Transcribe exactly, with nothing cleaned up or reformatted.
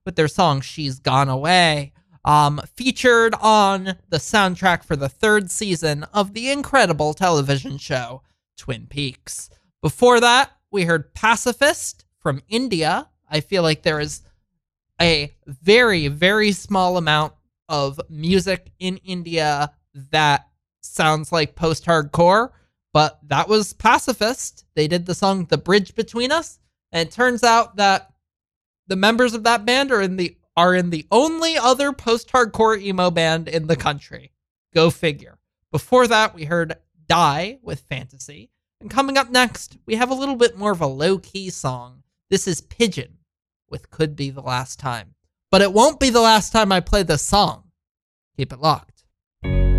with their song She's Gone Away, um, featured on the soundtrack for the third season of the incredible television show Twin Peaks. Before that, we heard Pacifist from India. I feel like there is a very, very small amount of music in India that sounds like post-hardcore, but that was Pacifist. They did the song The Bridge Between Us, and it turns out that the members of that band are in the are in the only other post-hardcore emo band in the country. Go figure. Before that, we heard Die with Fantasy. And coming up next, we have a little bit more of a low-key song. This is Pigeon with Could Be the Last Time. But it won't be the last time I play this song. Keep it locked.